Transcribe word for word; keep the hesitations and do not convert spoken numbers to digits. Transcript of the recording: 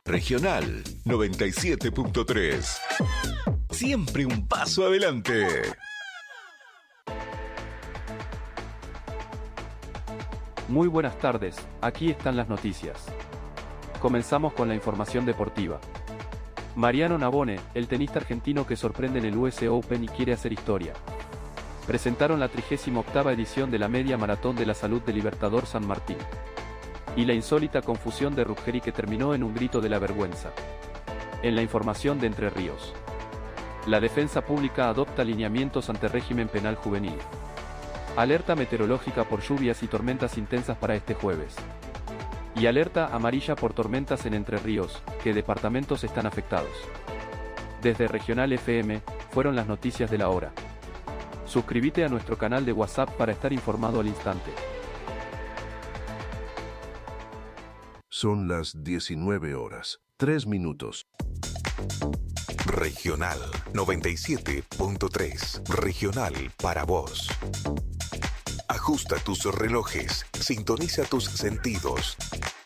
Regional noventa y siete punto tres. Siempre un paso adelante. Muy buenas tardes, aquí están las noticias. Comenzamos con la información deportiva. Mariano Navone, el tenista argentino que sorprende en el U S Open y quiere hacer historia. Presentaron la trigésima octava edición de la Media Maratón de la Salud de Libertador San Martín. Y la insólita confusión de Ruggeri que terminó en un grito de la vergüenza. En la información de Entre Ríos. La defensa pública adopta lineamientos ante régimen penal juvenil. Alerta meteorológica por lluvias y tormentas intensas para este jueves. Y alerta amarilla por tormentas en Entre Ríos, ¿qué departamentos están afectados? Desde Regional F M, fueron las noticias de la hora. Suscríbete a nuestro canal de WhatsApp para estar informado al instante. Son las diecinueve horas, tres minutos. Regional noventa y siete punto tres. Regional para vos. Ajusta tus relojes, sintoniza tus sentidos.